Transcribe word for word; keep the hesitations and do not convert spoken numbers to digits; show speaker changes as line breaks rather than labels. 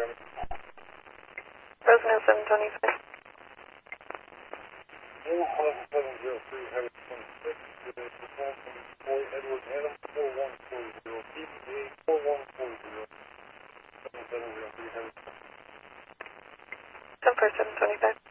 Rosemary seven twenty-five.
four five seven zero three, Highway twenty-six, with a call from Boy Edward Adam four one four zero, P P A four one four zero, seven seven zero three, Highway
ten four seven twenty-five.